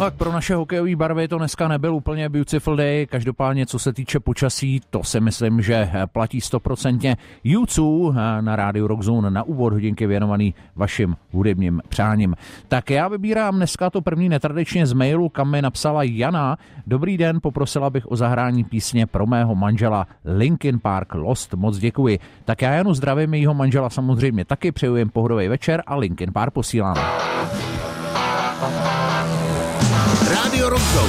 Tak pro naše hokejové barvy to dneska nebyl úplně beautiful day, každopádně co se týče počasí, to si myslím, že platí 100%. U2 na rádiu Rockzone na úvod hodinky věnovaný vašim hudebním přáním. Tak já vybírám dneska to první netradičně z mailu, kam mi napsala Jana. Dobrý den, poprosila bych o zahrání písně pro mého manžela Linkin Park Lost. Moc děkuji. Tak já Janu zdravím, mýho manžela samozřejmě taky, přeju jim pohodový večer a Linkin Park posílám. Rádio Rockzone.